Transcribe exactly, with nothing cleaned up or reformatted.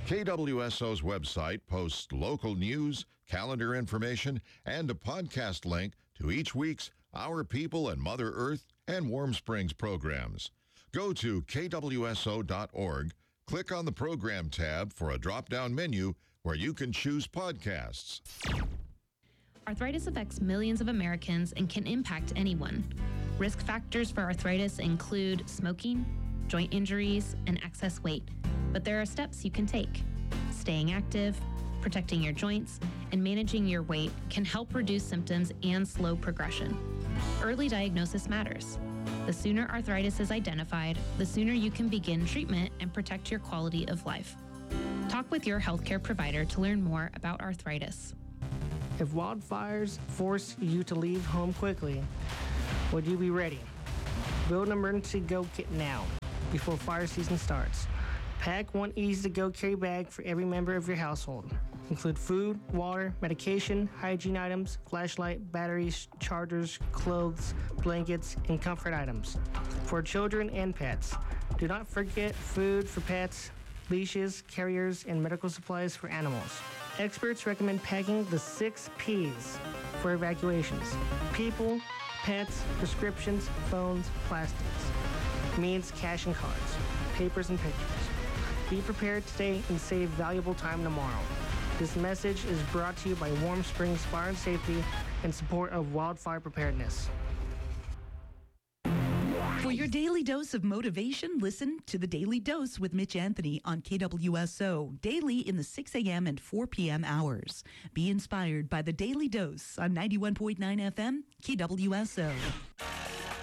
K W S O's website posts local news, calendar information, and a podcast link to each week's Our People and Mother Earth and Warm Springs programs. Go to K W S O dot org, click on the program tab for a drop-down menu where you can choose podcasts. Arthritis affects millions of Americans and can impact anyone. Risk factors for arthritis include smoking, joint injuries, and excess weight. But there are steps you can take. Staying active, protecting your joints, and managing your weight can help reduce symptoms and slow progression. Early diagnosis matters. The sooner arthritis is identified, the sooner you can begin treatment and protect your quality of life. Talk with your healthcare provider to learn more about arthritis. If wildfires force you to leave home quickly, would you be ready? Build an emergency go kit now, before fire season starts. Pack one easy-to-go carry bag for every member of your household. Include food, water, medication, hygiene items, flashlight, batteries, chargers, clothes, blankets, and comfort items for children and pets. Do not forget food for pets, leashes, carriers, and medical supplies for animals. Experts recommend packing the six P's for evacuations: people, pets, prescriptions, phones, plastics. Means cash and cards, papers and pictures. Be prepared today and save valuable time tomorrow. This message is brought to you by Warm Springs Fire and Safety in support of wildfire preparedness. For your daily dose of motivation, listen to The Daily Dose with Mitch Anthony on K W S O, daily in the six a.m. and four p.m. hours. Be inspired by The Daily Dose on ninety-one point nine F M, K W S O.